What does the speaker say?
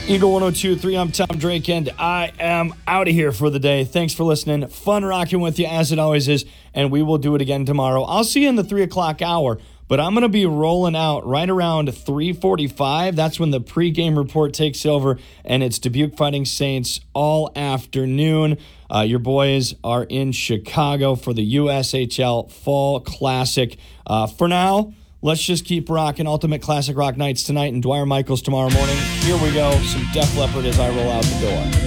Eagle 102.3, I'm Tom Drake, and I am out of here for the day. Thanks for listening. Fun rocking with you, as it always is, and we will do it again tomorrow. I'll see you in the 3 o'clock hour, but I'm going to be rolling out right around 3:45. That's when the pregame report takes over, and it's Dubuque Fighting Saints all afternoon. Your boys are in Chicago for the USHL Fall Classic. For now, let's just keep rocking. Ultimate Classic Rock Nights tonight and Dwyer Michaels tomorrow morning. Here we go. Some Def Leppard as I roll out the door.